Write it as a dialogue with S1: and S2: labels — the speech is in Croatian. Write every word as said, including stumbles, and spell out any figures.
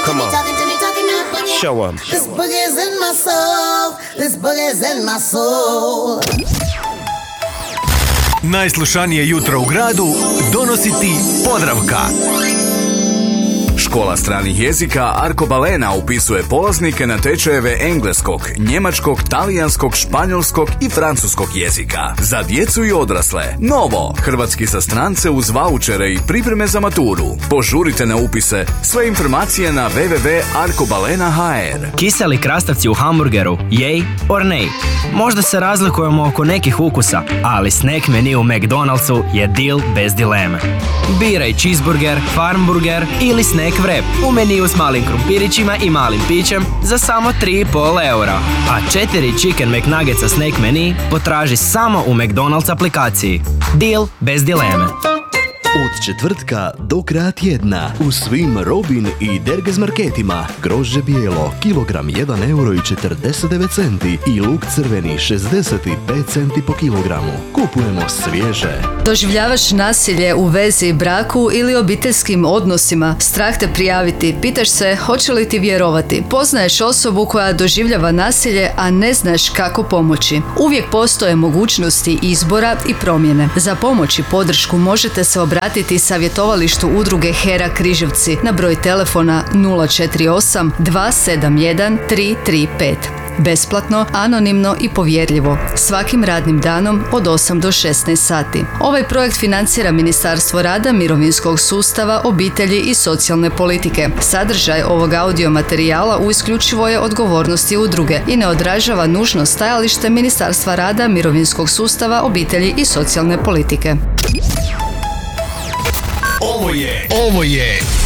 S1: Come on. Show 'em.
S2: This boogie's in my soul. This boogie's in my soul.
S3: Najslušanije jutro u gradu donosi ti Podravka.
S4: Škola stranih jezika Arcobaleno upisuje polaznike na tečajeve engleskog, njemačkog, talijanskog, španjolskog i francuskog jezika. Za djecu i odrasle. Novo! Hrvatski za strance uz vaučere i pripreme za maturu. Požurite na upise. Sve informacije na w w w tačka arcobaleno tačka h r.
S5: Kiseli krastavci u hamburgeru, yay or nay? Možda se razlikujemo oko nekih ukusa, ali snack menu u McDonald'su je deal bez dileme. Biraj cheeseburger, farmburger ili snack wrap u meniju s malim krumpirićima i malim pićem za samo tri i pol eura. A četiri Chicken McNuggetsa snack menu potraži samo u McDonald's aplikaciji. Deal bez dileme.
S6: Od četvrtka do kraja tjedna u svim Robin i Dergez marketima grožđe bijelo kilogram jedan euro i četrdeset devet centi i luk crveni šezdeset pet centi po kilogramu. Kupujemo svježe.
S7: Doživljavaš nasilje u vezi, braku ili obiteljskim odnosima? Strah te prijaviti, pitaš se hoće li ti vjerovati. Poznaješ osobu koja doživljava nasilje, a ne znaš kako pomoći. Uvijek postoje mogućnosti izbora i promjene. Za pomoć i podršku možete se obratiti savjetovalištu udruge Hera Križevci na broj telefona nula četiri osam dva sedam jedan tri tri pet. Besplatno, anonimno i povjerljivo. Svakim radnim danom od osam do šesnaest sati. Ovaj projekt financira Ministarstvo rada, mirovinskog sustava, obitelji i socijalne politike. Sadržaj ovog audio materijala u isključivo je odgovornosti udruge i ne odražava nužno stajalište Ministarstva rada, mirovinskog sustava, obitelji i socijalne politike.
S3: Ovo je, ovo je